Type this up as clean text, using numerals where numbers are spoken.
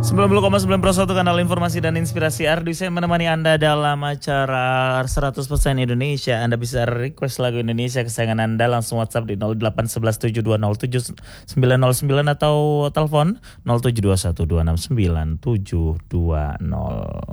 90,9 kanal informasi dan inspirasi Ardi. Saya menemani Anda dalam acara 100% Indonesia. Anda bisa request lagu Indonesia kesayangan Anda langsung WhatsApp di 081172070909 atau telepon 0721269720.